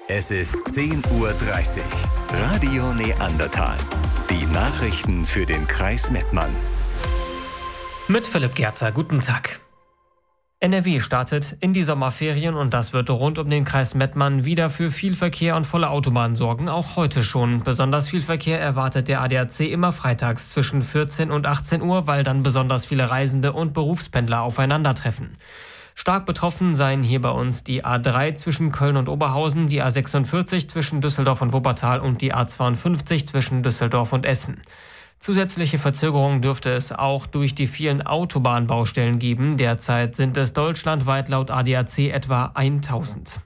Es ist 10:30 Uhr. Radio Neandertal. Die Nachrichten für den Kreis Mettmann. Mit Philipp Gerzer, guten Tag. NRW startet in die Sommerferien und das wird rund um den Kreis Mettmann wieder für viel Verkehr und volle Autobahnen sorgen, auch heute schon. Besonders viel Verkehr erwartet der ADAC immer freitags zwischen 14 und 18 Uhr, weil dann besonders viele Reisende und Berufspendler aufeinandertreffen. Stark betroffen seien hier bei uns die A3 zwischen Köln und Oberhausen, die A46 zwischen Düsseldorf und Wuppertal und die A52 zwischen Düsseldorf und Essen. Zusätzliche Verzögerungen dürfte es auch durch die vielen Autobahnbaustellen geben. Derzeit sind es deutschlandweit laut ADAC etwa 1000.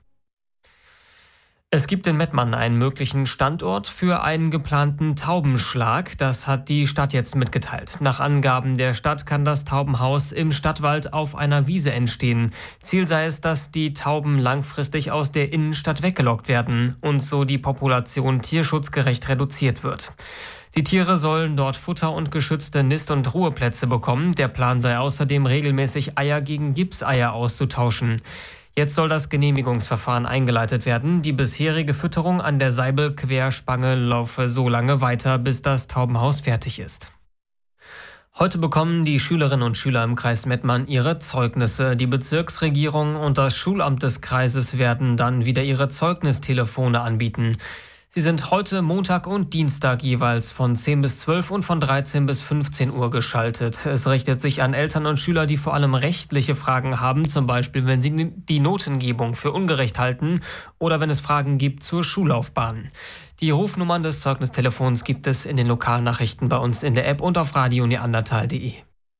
Es gibt in Mettmann einen möglichen Standort für einen geplanten Taubenschlag. Das hat die Stadt jetzt mitgeteilt. Nach Angaben der Stadt kann das Taubenhaus im Stadtwald auf einer Wiese entstehen. Ziel sei es, dass die Tauben langfristig aus der Innenstadt weggelockt werden und so die Population tierschutzgerecht reduziert wird. Die Tiere sollen dort Futter und geschützte Nist- und Ruheplätze bekommen. Der Plan sei außerdem, regelmäßig Eier gegen Gipseier auszutauschen. Jetzt soll das Genehmigungsverfahren eingeleitet werden. Die bisherige Fütterung an der Seibel-Querspange laufe so lange weiter, bis das Taubenhaus fertig ist. Heute bekommen die Schülerinnen und Schüler im Kreis Mettmann ihre Zeugnisse. Die Bezirksregierung und das Schulamt des Kreises werden dann wieder ihre Zeugnistelefone anbieten. Sie sind heute Montag und Dienstag jeweils von 10 bis 12 und von 13 bis 15 Uhr geschaltet. Es richtet sich an Eltern und Schüler, die vor allem rechtliche Fragen haben, zum Beispiel wenn sie die Notengebung für ungerecht halten oder wenn es Fragen gibt zur Schullaufbahn. Die Rufnummern des Zeugnistelefons gibt es in den Lokalnachrichten bei uns in der App und auf radioneandertal.de.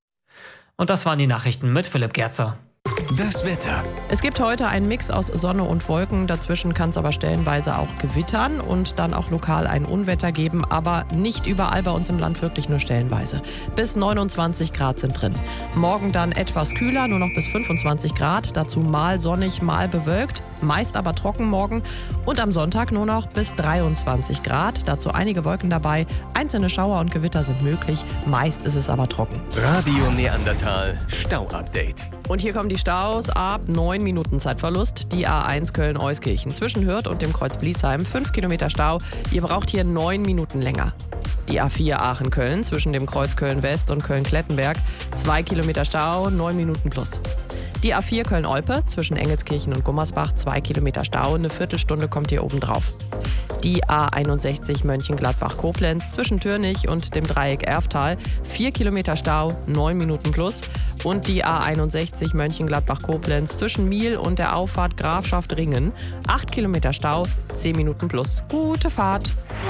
Und das waren die Nachrichten mit Philipp Gerzer. Das Wetter. Es gibt heute einen Mix aus Sonne und Wolken. Dazwischen kann es aber stellenweise auch gewittern und dann auch lokal ein Unwetter geben. Aber nicht überall bei uns im Land, wirklich nur stellenweise. Bis 29 Grad sind drin. Morgen dann etwas kühler, nur noch bis 25 Grad. Dazu mal sonnig, mal bewölkt. Meist aber trocken morgen. Und am Sonntag nur noch bis 23 Grad. Dazu einige Wolken dabei. Einzelne Schauer und Gewitter sind möglich. Meist ist es aber trocken. Radio Neandertal Stau-Update. Und hier kommen die Staus ab 9 Minuten Zeitverlust. Die A1 Köln-Euskirchen zwischen Hürth und dem Kreuz Bliesheim 5 Kilometer Stau. Ihr braucht hier 9 Minuten länger. Die A4 Aachen-Köln zwischen dem Kreuz Köln-West und Köln-Klettenberg 2 Kilometer Stau, 9 Minuten plus. Die A4 Köln-Olpe zwischen Engelskirchen und Gummersbach 2 Kilometer Stau, eine Viertelstunde kommt hier oben drauf. Die A61 Mönchengladbach-Koblenz zwischen Türnich und dem Dreieck Erftal 4 Kilometer Stau, 9 Minuten plus. Und die A61 Mönchengladbach-Koblenz zwischen Miel und der Auffahrt Grafschaft Ringen 8 Kilometer Stau, 10 Minuten plus. Gute Fahrt!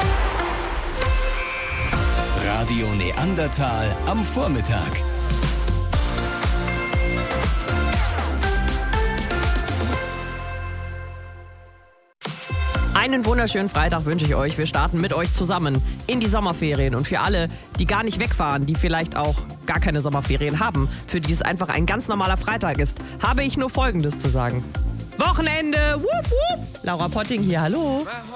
Radio Neandertal am Vormittag. Einen wunderschönen Freitag wünsche ich euch. Wir starten mit euch zusammen in die Sommerferien. Und für alle, die gar nicht wegfahren, die vielleicht auch gar keine Sommerferien haben, für die es einfach ein ganz normaler Freitag ist, habe ich nur Folgendes zu sagen. Wochenende! Wupp, wupp. Laura Potting hier, hallo!